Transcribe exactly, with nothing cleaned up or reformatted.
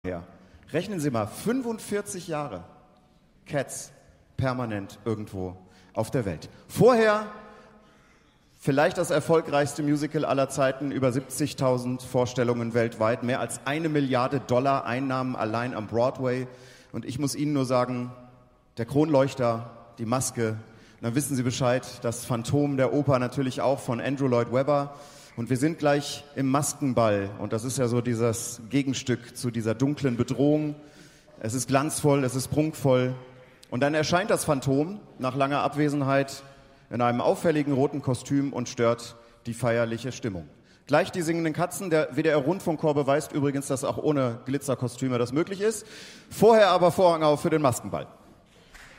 her. Rechnen Sie mal, fünfundvierzig Jahre Cats permanent irgendwo auf der Welt. Vorher vielleicht das erfolgreichste Musical aller Zeiten, über siebzigtausend Vorstellungen weltweit, mehr als eine Milliarde Dollar Einnahmen allein am Broadway. Und ich muss Ihnen nur sagen, der Kronleuchter, die Maske, dann wissen Sie Bescheid, das Phantom der Oper natürlich auch von Andrew Lloyd Webber. Und wir sind gleich im Maskenball und das ist ja so dieses Gegenstück zu dieser dunklen Bedrohung. Es ist glanzvoll, es ist prunkvoll und dann erscheint das Phantom nach langer Abwesenheit in einem auffälligen roten Kostüm und stört die feierliche Stimmung. Gleich die singenden Katzen, der W D R-Rundfunkchor beweist übrigens, dass auch ohne Glitzerkostüme das möglich ist. Vorher aber Vorhang auf für den Maskenball.